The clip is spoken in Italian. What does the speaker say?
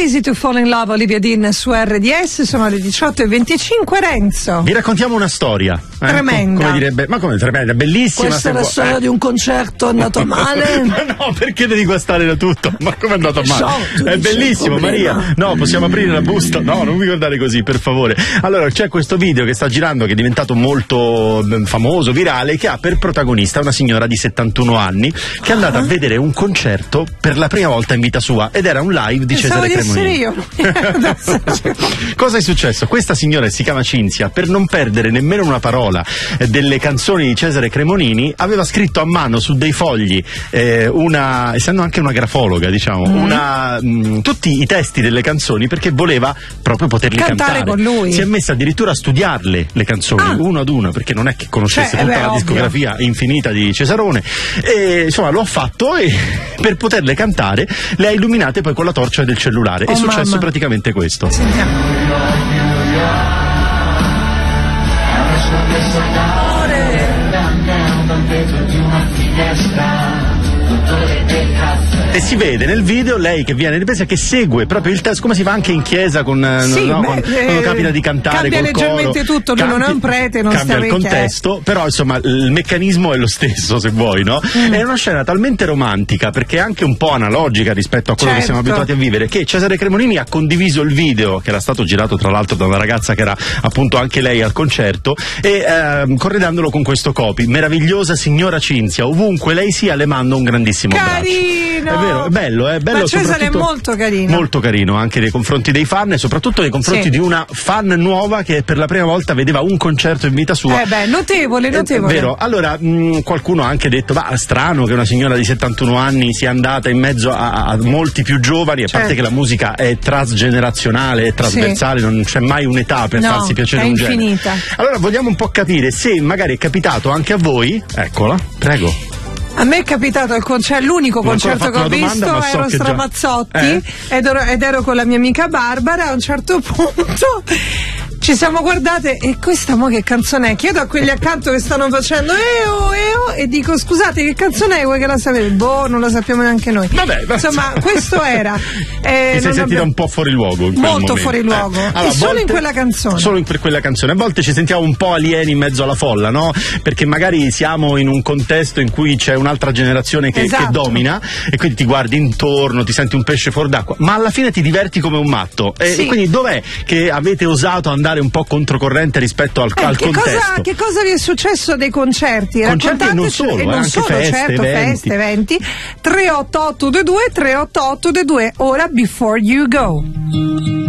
Easy to Fall in Love, Olivia Dean su RDS, sono le 18:25. Renzo, vi raccontiamo una storia tremenda. Come direbbe, ma come tremenda, bellissima. Questa è la storia di un concerto andato male. Ma no, perché devi guastare da tutto? Ma come è andato male? È bellissimo, Maria. No, possiamo aprire la busta? No, non mi guardare così, per favore. Allora, c'è questo video che sta girando, che è diventato molto famoso, virale, che ha per protagonista una signora di 71 anni che è andata a vedere un concerto per la prima volta in vita sua, ed era un live di Cesare Cremonini. Cosa è successo? Questa signora, si chiama Cinzia, per non perdere nemmeno una parola delle canzoni di Cesare Cremonini, aveva scritto a mano su dei fogli, essendo anche una grafologa, diciamo, tutti i testi delle canzoni, perché voleva proprio poterli cantare con lui. Si è messa addirittura a studiarle le canzoni uno ad uno, perché non è che conoscesse tutta la discografia infinita di Cesarone, e insomma lo ha fatto, e per poterle cantare le ha illuminate poi con la torcia del cellulare. È successo praticamente questo. E si vede nel video lei che viene ripresa, che segue proprio il testo, come si fa anche in chiesa quando capita di cantare cambia col leggermente coro, tutto, lui non è un prete, non cambia il contesto, però insomma il meccanismo è lo stesso, se vuoi, no? È una scena talmente romantica, perché è anche un po' analogica rispetto a quello che siamo abituati a vivere, che Cesare Cremonini ha condiviso il video, che era stato girato tra l'altro da una ragazza che era appunto anche lei al concerto, e corredandolo con questo copy: meravigliosa signora Cinzia, ovunque lei sia le mando un grandissimo carino. È vero, è bello, è bello. Ma Cesare è molto carino. Molto carino anche nei confronti dei fan, e soprattutto nei confronti di una fan nuova che per la prima volta vedeva un concerto in vita sua. Notevole. Vero. Allora, qualcuno ha anche detto: ma strano che una signora di 71 anni sia andata in mezzo a molti più giovani, a parte che la musica è transgenerazionale, è trasversale, non c'è mai un'età per farsi piacere un genere. È infinita. Allora vogliamo un po' capire se magari è capitato anche a voi. Eccola, prego. A me è capitato l'unico concerto che ho visto, ero Stramazzotti ed ero con la mia amica Barbara. A un certo punto ci siamo guardate, e questa mo che canzone è? Chiedo a quelli accanto che stanno facendo e dico: scusate, che canzone è? Voi che la sapete? Non la sappiamo neanche noi. Vabbè, insomma, questo era. Ti sei sentita un po' fuori luogo in quel molto momento. Fuori luogo. Allora, solo in quella canzone. Solo per quella canzone. A volte ci sentiamo un po' alieni in mezzo alla folla, no? Perché magari siamo in un contesto in cui c'è un'altra generazione che domina, e quindi ti guardi intorno, ti senti un pesce fuor d'acqua, ma alla fine ti diverti come un matto. E quindi dov'è che avete osato andare un po' controcorrente rispetto al contesto? Che cosa vi è successo dei concerti? Concerti e non solo, anche feste, eventi. 38822 38822. Ora Before You Go.